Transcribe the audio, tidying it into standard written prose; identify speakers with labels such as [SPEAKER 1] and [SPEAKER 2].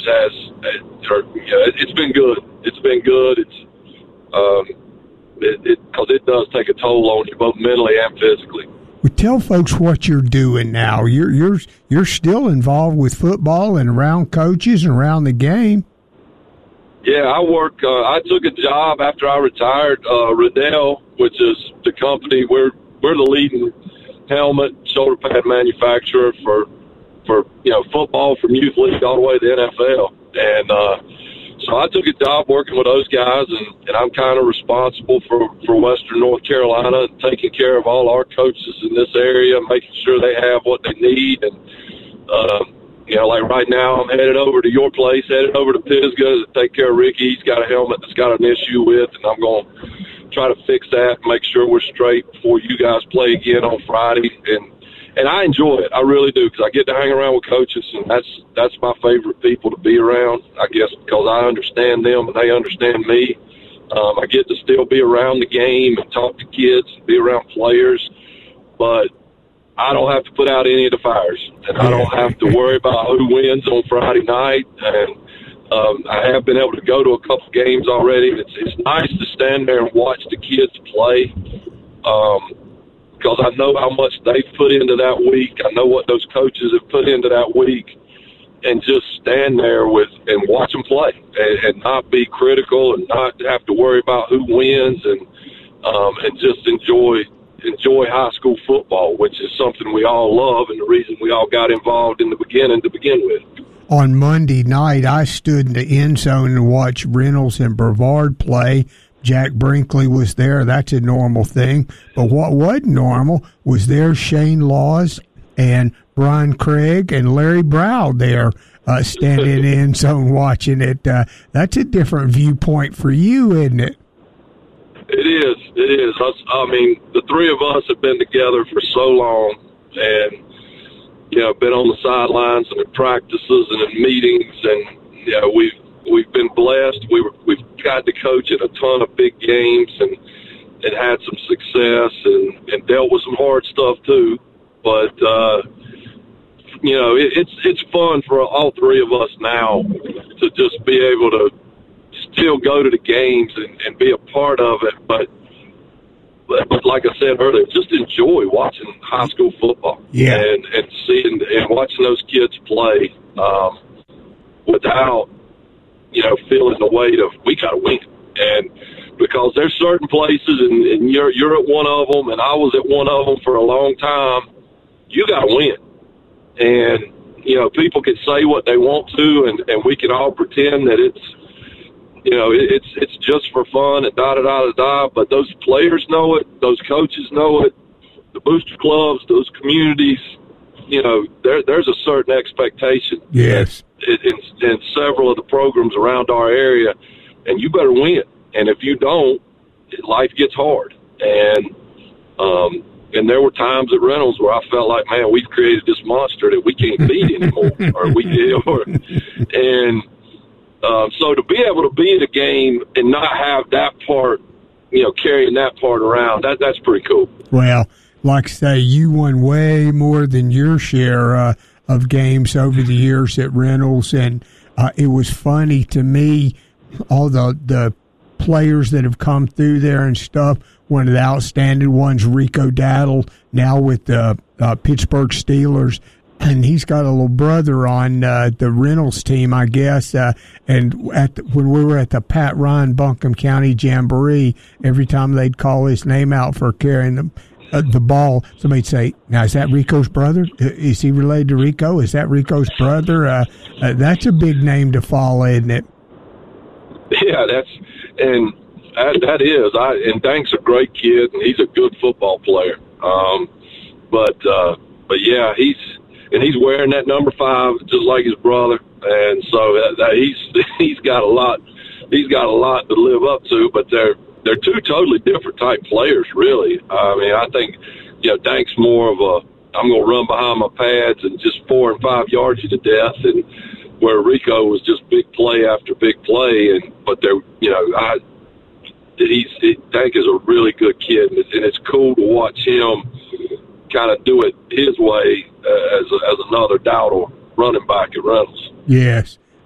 [SPEAKER 1] has, it's been good. It's been good. Because it does take a toll on you both mentally and physically.
[SPEAKER 2] Well, tell folks what you're doing now. You're still involved with football and around coaches and around the game.
[SPEAKER 1] Yeah, I work. I took a job after I retired. Riddell, which is the company, we're the leading helmet, shoulder pad manufacturer for football from youth league all the way to the NFL. And so I took a job working with those guys, and I'm kind of responsible for Western North Carolina, taking care of all our coaches in this area, making sure they have what they need. And like right now, I'm headed over to your place, headed over to Pisgah to take care of Ricky. He's got a helmet that's got an issue with, and I'm going to try to fix that, make sure we're straight before you guys play again on Friday. And I enjoy it. I really do, because I get to hang around with coaches, and that's my favorite people to be around, I guess, because I understand them and they understand me. I get to still be around the game and talk to kids and be around players, but I don't have to put out any of the fires, and I don't have to worry about who wins on Friday night. And I have been able to go to a couple games already. It's nice to stand there and watch the kids play, because I know how much they've put into that week. I know what those coaches have put into that week, and just stand there and watch them play, and not be critical, and not have to worry about who wins, and just enjoy high school football, which is something we all love, and the reason we all got involved in the beginning to begin with.
[SPEAKER 2] On Monday night, I stood in the end zone and watched Reynolds and Brevard play. Jack Brinkley was there. That's a normal thing. But what wasn't normal was there Shane Laws and Brian Craig and Larry Brow there standing in the end zone watching it. That's a different viewpoint for you, isn't it?
[SPEAKER 1] It is. I mean, the three of us have been together for so long, and been on the sidelines and in practices and in meetings, and we've been blessed. We've got to coach in a ton of big games and had some success and dealt with some hard stuff too. But it's fun for all three of us now to just be able to still go to the games and be a part of it. But like I said earlier, just enjoy watching high school football, and seeing and watching those kids play without feeling the weight of we got to win. And because there's certain places, and you're at one of them, and I was at one of them for a long time. You got to win, and people can say what they want to, and we can all pretend that it's just for fun and da-da-da-da-da, but those players know it, those coaches know it, the booster clubs, those communities, there's a certain expectation.
[SPEAKER 2] Yes.
[SPEAKER 1] In several of the programs around our area, and you better win. And if you don't, life gets hard. And there were times at Reynolds where I felt like, man, we've created this monster that we can't beat anymore, so to be able to be in a game and not have that part, carrying that part around, that's pretty cool.
[SPEAKER 2] Well, like I say, you won way more than your share of games over the years at Reynolds, and it was funny to me, all the players that have come through there and stuff. One of the outstanding ones, Rico Daddle, now with the Pittsburgh Steelers. And he's got a little brother on the Reynolds team, I guess. And when we were at the Pat Ryan Buncombe County Jamboree, every time they'd call his name out for carrying the ball, somebody'd say, "Now, is that Rico's brother? Is he related to Rico? Is that Rico's brother?" That's a big name to follow, isn't it?
[SPEAKER 1] Yeah, that is. And Dank's a great kid, and he's a good football player. But yeah, he's wearing that number 5 just like his brother, and so he's got a lot. He's got a lot to live up to. But they're two totally different type players, really. I mean, I think Dank's more of a I'm going to run behind my pads and just 4 and 5 yards you to death, and where Rico was just big play after big play. But Dank is a really good kid, and it's cool to watch him kind of do it his way as another Dowdle running back at Reynolds.
[SPEAKER 2] Yes.